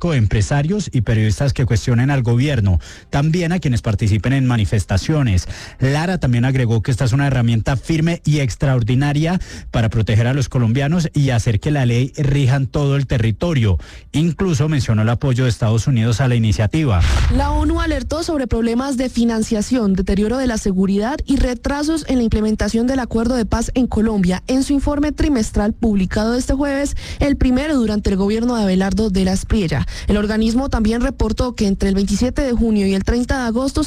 público, empresarios y periodistas que cuestionen al gobierno, también a quienes participen en manifestaciones. Lara también agregó que esta es una herramienta firme y extraordinaria para proteger a los colombianos y hacer que la ley rija en todo el territorio. Incluso mencionó el apoyo de Estados Unidos a la iniciativa. La ONU alertó sobre problemas de financiación, deterioro de la seguridad y retrasos en la implementación del acuerdo de paz en Colombia en su informe trimestral publicado este jueves, el primero durante el gobierno de Abelardo de la Espriella. El organismo también reportó que entre el 27 de junio y el 30 de agosto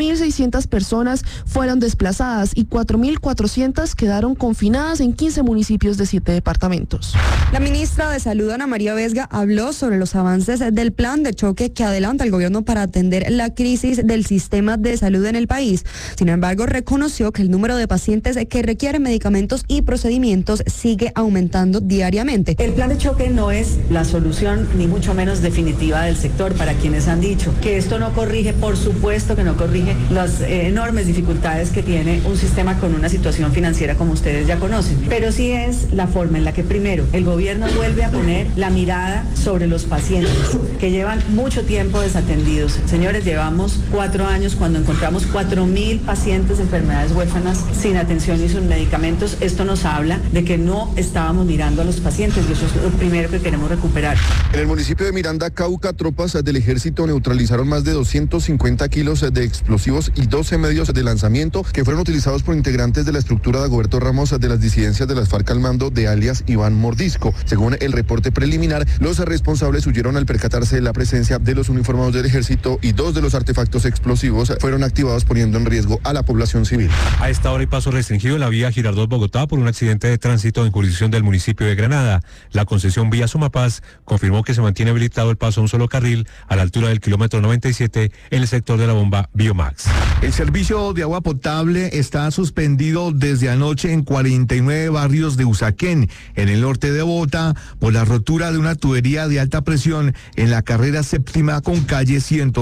5.600 personas fueron desplazadas y 4.400 quedaron confinadas en 15 municipios de 7 departamentos. La ministra de Salud, Ana María Vesga, habló sobre los avances del plan de choque que adelanta el gobierno para atender la crisis del sistema de salud en el país. Sin embargo, reconoció que el número de pacientes que requieren medicamentos y procedimientos sigue aumentando diariamente. El plan de choque no es la solución, ni mucho menos definitiva del sector. Para quienes han dicho que esto no corrige, por supuesto que no corrige las enormes dificultades que tiene un sistema con una situación financiera como ustedes ya conocen. Pero sí es la forma en la que primero el gobierno vuelve a poner la mirada sobre los pacientes que llevan mucho tiempo desatendidos. Señores, llevamos 4 años cuando encontramos 4.000 pacientes de enfermedades huérfanas sin atención y sin medicamentos. Esto nos habla de que no estábamos mirando a los pacientes y eso es lo primero que queremos recuperar. En el municipio de Miranda, Cauca, tropas del ejército neutralizaron más de 250 kilos de explosivos y 12 medios de lanzamiento que fueron utilizados por integrantes de la estructura de Dagoberto Ramos de las disidencias de las FARC al mando de alias Iván Mordisco. Según el reporte preliminar, los responsables huyeron al percatarse de la presencia de los uniformados del ejército y 2 de los artefactos explosivos fueron activados poniendo en riesgo a la población civil. A esta hora hay paso restringido en la vía Girardot-Bogotá por un accidente de tránsito en jurisdicción del municipio de Granada. La concesión Vía Sumapaz confirmó que se mantiene habilitado el paso a un solo carril a la altura del kilómetro 97 en el sector de la bomba Biomax. El servicio de agua potable está suspendido desde anoche en 49 barrios de Usaquén, en el norte de Bogotá, por la rotura de una tubería de alta presión en la carrera séptima con calle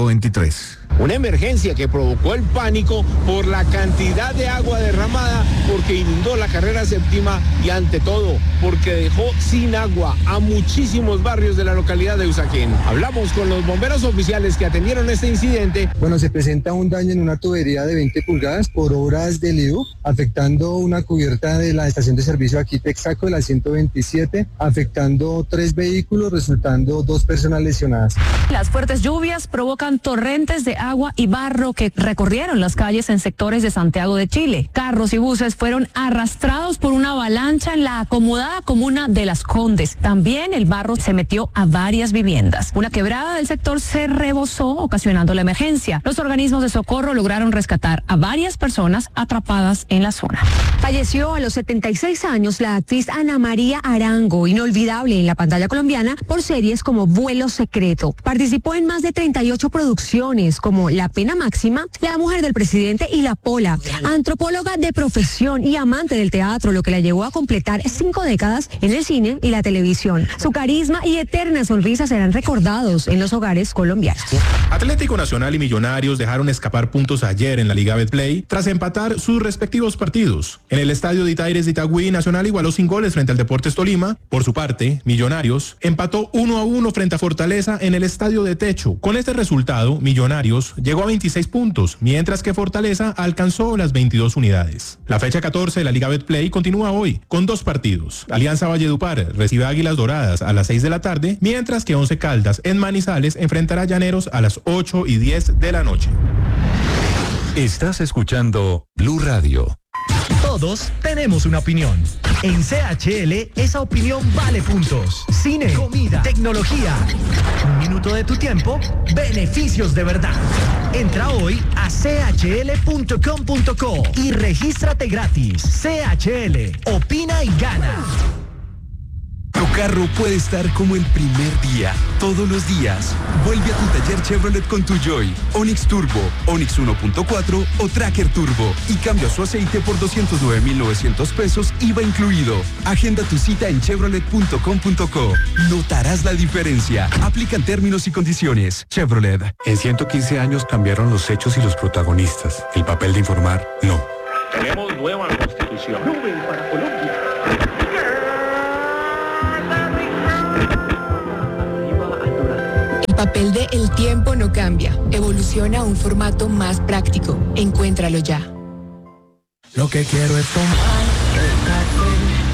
123. Una emergencia que provocó el pánico por la cantidad de agua derramada, porque inundó la carrera séptima y ante todo porque dejó sin agua a muchísimos barrios de la localidad de Usaquén. Hablamos con los bomberos oficiales que atendieron este incidente. Bueno, se presenta un daño en una tubería de 20 pulgadas por obras del IDU, afectando una cubierta de la estación de servicio aquí Texaco de la 127, afectando 3 vehículos, resultando 2 personas lesionadas. Las fuertes lluvias provocan torrentes de agua y barro que recorrieron las calles en sectores de Santiago de Chile. Carros y buses fueron arrastrados por una avalancha en la acomodada comuna de Las Condes. También el barro se metió a varias viviendas. Una quebrada del sector se rebosó, ocasionando la emergencia. Los organismos de socorro lograron rescatar a varias personas atrapadas en la zona. Falleció a los 76 años la actriz Ana María Arango, inolvidable en la pantalla colombiana por series como Vuelo Secreto. Participó en más de 38 producciones como La Pena Máxima, La Mujer del Presidente y La Pola. Antropóloga de profesión y amante del teatro, lo que la llevó a completar 5 décadas en el cine y la televisión. Su carisma y eterna sonrisa serán recordados en los hogares colombianos. Atlético Nacional y Millonarios dejaron escapar puntos ayer en la Liga Betplay tras empatar sus respectivos partidos. En el estadio de Itaires de Itagüí, Nacional igualó sin goles frente al Deportes Tolima. Por su parte, Millonarios empató 1-1 frente a Fortaleza en el estadio de Techo. Con este resultado, Millonarios llegó a 26 puntos, mientras que Fortaleza alcanzó las 22 unidades. La fecha 14 de la Liga Betplay continúa hoy con 2 partidos. Alianza Valledupar recibe a Águilas Doradas a las 6 de la tarde, mientras que Once Caldas en Manizales enfrentará a Llaneros a las 8:10 de la noche. Estás escuchando Blue Radio. Todos tenemos una opinión. En CHL, esa opinión vale puntos. Cine, comida, tecnología. Un minuto de tu tiempo, beneficios de verdad. Entra hoy a chl.com.co y regístrate gratis. CHL, opina y gana. Tu carro puede estar como el primer día, todos los días. Vuelve a tu taller Chevrolet con tu Joy, Onix Turbo, Onix 1.4 o Tracker Turbo y cambia su aceite por 209,900 pesos, IVA incluido. Agenda tu cita en chevrolet.com.co. Notarás la diferencia. Aplican términos y condiciones. Chevrolet. En 115 años cambiaron los hechos y los protagonistas. El papel de informar, no. Tenemos nueva constitución. Nubes para Colombia. papel de El Tiempo no cambia. Evoluciona a un formato más práctico. Encuéntralo ya. Lo que quiero es tomar